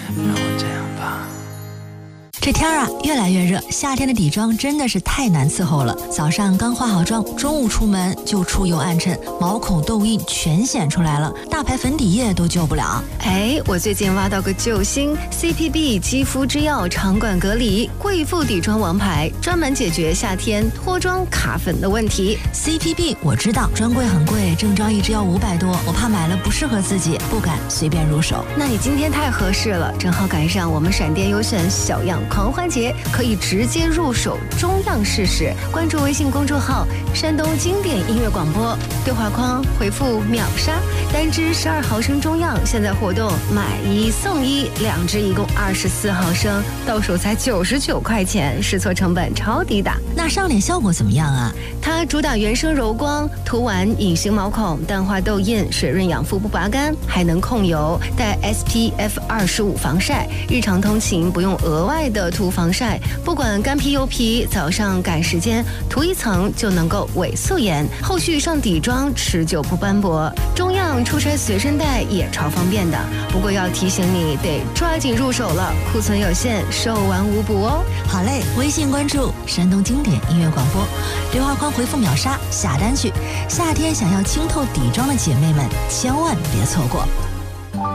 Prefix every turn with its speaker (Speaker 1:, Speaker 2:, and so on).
Speaker 1: 让我这样吧。
Speaker 2: 这天啊越来越热，夏天的底妆真的是太难伺候了。早上刚化好妆，中午出门就出油暗沉，毛孔痘印全显出来了，大牌粉底液都救不了。
Speaker 3: 哎，我最近挖到个救星 CPB 肌肤之钥长管隔离贵妇底妆王牌，专门解决夏天脱妆卡粉的问题。
Speaker 2: CPB 我知道，专柜很贵，正装一支要500多，我怕买了不适合自己，不敢随便入手。
Speaker 3: 那你今天太合适了，正好赶上我们闪电优选小样狂欢节，可以直接入手中样试试。关注微信公众号山东经典音乐广播，对话框回复秒杀，单支12毫升中样，现在活动买1送1，2支一共24毫升，到手才99块钱，试错成本超低的。
Speaker 2: 那上脸效果怎么样啊？
Speaker 3: 它主打原生柔光，涂完隐形毛孔，淡化痘印，水润养肤不拔干，还能控油，带 SPF 25防晒，日常通勤不用额外的涂防晒，不管干皮油皮，早上赶时间涂一层就能够伪素颜，后续上底妆持久不斑驳。中样出差随身带也超方便的，不过要提醒你得抓紧入手了，库存有限，售完无补哦。
Speaker 2: 好嘞，微信关注山东经典音乐广播，对话框回复秒杀下单去。夏天想要清透底妆的姐妹们，千万别错过。